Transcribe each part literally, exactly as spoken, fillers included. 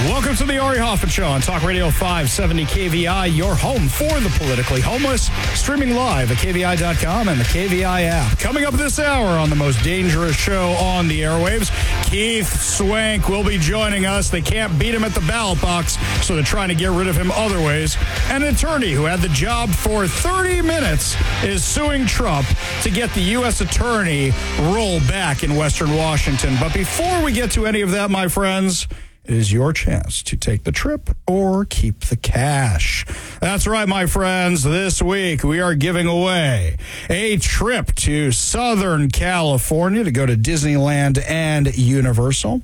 Welcome to the Ari Hoffman Show on Talk Radio five seventy K V I, your home for the politically homeless, streaming live at K V I dot com and the K V I app. Coming up this hour on the most dangerous show on the airwaves, Keith Swank will be joining us. They can't beat him at the ballot box, so they're trying to get rid of him other ways. An attorney who had the job for thirty minutes is suing Trump to get the U S attorney role back in Western Washington. But before we get to any of that, my friends, it is your chance to take the trip or keep the cash. That's right, my friends. This week, we are giving away a trip to Southern California to go to Disneyland and Universal,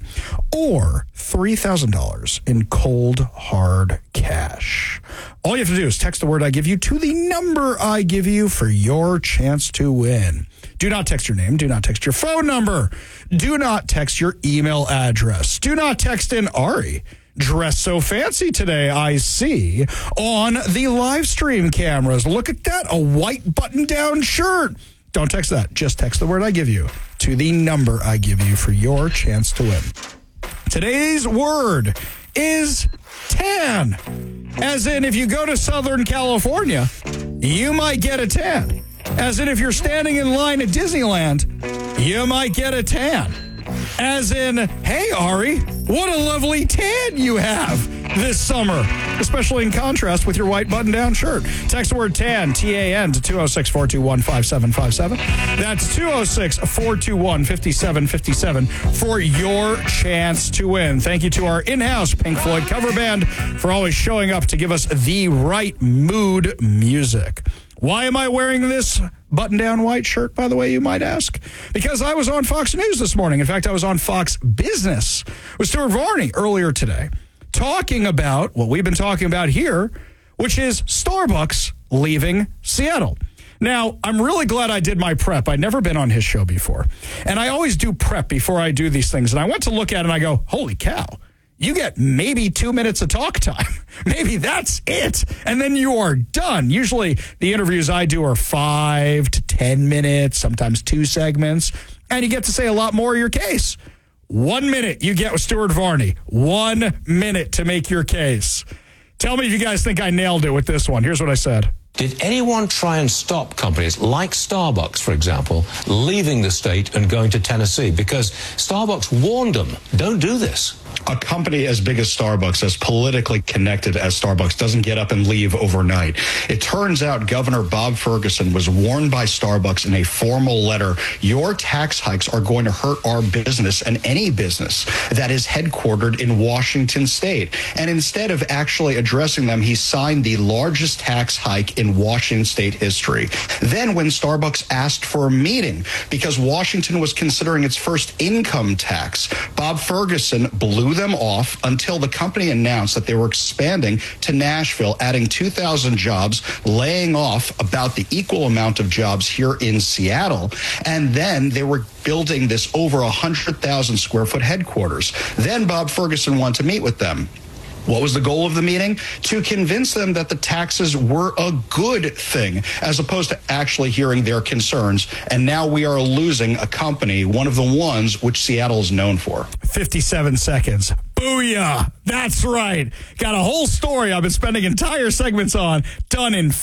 or three thousand dollars in cold, hard cash. All you have to do is text the word I give you to the number I give you for your chance to win. Do not text your name. Do not text your phone number. Do not text your email address. Do not text in Ari. Dressed so fancy today, I see, on the live stream cameras. Look at that, a white button-down shirt. Don't text that. Just text the word I give you to the number I give you for your chance to win. Today's word is tan. As in, if you go to Southern California, you might get a tan. As in, if you're standing in line at Disneyland, you might get a tan. As in, hey, Ari, what a lovely tan you have this summer, especially in contrast with your white button-down shirt. Text the word TAN, T A N, to two oh six, four two one, five seven five seven. That's two oh six, four two one, five seven five seven for your chance to win. Thank you to our in-house Pink Floyd cover band for always showing up to give us the right mood music. Why am I wearing this button-down white shirt, by the way, you might ask? Because I was on Fox News this morning. In fact, I was on Fox Business with Stuart Varney earlier today, talking about what we've been talking about here, which is Starbucks leaving Seattle. Now, I'm really glad I did my prep. I'd never been on his show before. And I always do prep before I do these things. And I went to look at it and I go, holy cow. You get maybe two minutes of talk time. Maybe that's it. And then you are done. Usually the interviews I do are five to ten minutes, sometimes two segments. And you get to say a lot more of your case. One minute you get with Stuart Varney. One minute to make your case. Tell me if you guys think I nailed it with this one. Here's what I said. Did anyone try and stop companies like Starbucks, for example, leaving the state and going to Tennessee? Because Starbucks warned them, don't do this. A company as big as Starbucks, as politically connected as Starbucks, doesn't get up and leave overnight. It turns out Governor Bob Ferguson was warned by Starbucks in a formal letter, your tax hikes are going to hurt our business and any business that is headquartered in Washington state. And instead of actually addressing them, he signed the largest tax hike in Washington state history. Then when Starbucks asked for a meeting because Washington was considering its first income tax, Bob Ferguson blew them off until the company announced that they were expanding to Nashville, adding two thousand jobs, laying off about the equal amount of jobs here in Seattle. And then they were building this over one hundred thousand square foot headquarters. Then Bob Ferguson wanted to meet with them. What was the goal of the meeting? To convince them that the taxes were a good thing, as opposed to actually hearing their concerns. And now we are losing a company, one of the ones which Seattle is known for. fifty-seven seconds. Booyah. That's right. Got a whole story I've been spending entire segments on, done in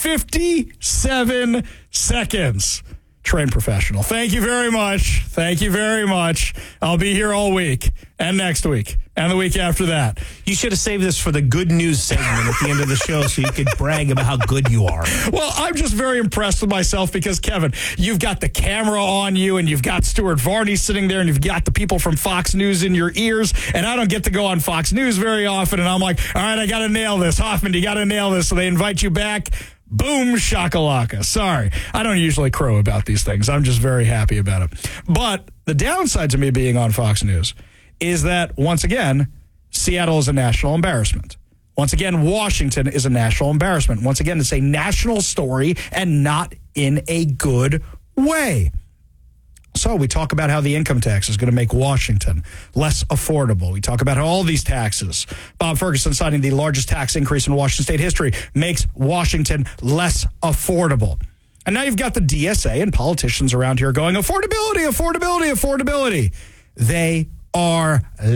fifty-seven seconds. Trained professional. Thank you very much. Thank you very much. I'll be here all week and next week and the week after that. You should have saved this for the good news segment at the end of the show so you could brag about how good you are. Well, I'm just very impressed with myself because, Kevin, you've got the camera on you and you've got Stuart Varney sitting there and you've got the people from Fox News in your ears, and I don't get to go on Fox News very often, and I'm like, all right, I got to nail this. Hoffman, you got to nail this. So they invite you back. Boom, shakalaka. Sorry, I don't usually crow about these things. I'm just very happy about it. But the downside to me being on Fox News is that, once again, Seattle is a national embarrassment. Once again, Washington is a national embarrassment. Once again, it's a national story and not in a good way. So we talk about how the income tax is going to make Washington less affordable. We talk about how all these taxes, Bob Ferguson signing the largest tax increase in Washington state history, makes Washington less affordable. And now you've got the D S A and politicians around here going, affordability, affordability, affordability. They are